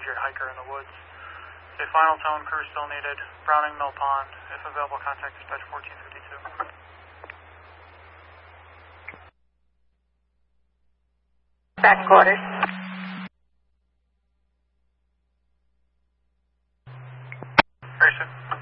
injured hiker in the woods. Okay, final tone, crew still needed. Browning, Mill Pond. If available, contact dispatch 1452. Back quarters. Grayson.